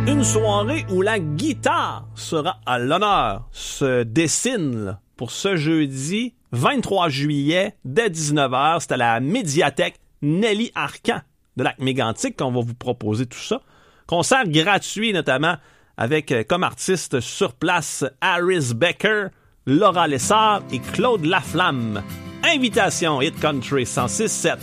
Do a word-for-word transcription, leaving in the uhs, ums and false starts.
Une soirée où la guitare sera à l'honneur se dessine là, pour ce jeudi vingt-trois juillet dès dix-neuf heures. C'est à la médiathèque Nelly Arcan de Lac-Mégantic qu'on va vous proposer tout ça. Concert gratuit notamment avec euh, comme artistes sur place Harris Becker, Laura Lessard et Claude Laflamme. Invitation Hit Country cent six sept.